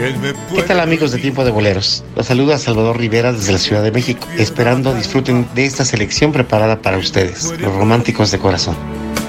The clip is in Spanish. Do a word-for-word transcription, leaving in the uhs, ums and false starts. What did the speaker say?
¿Qué tal, amigos de Tiempo de Boleros? Los saluda Salvador Rivera desde la Ciudad de México, esperando disfruten de esta selección preparada para ustedes, los románticos de corazón.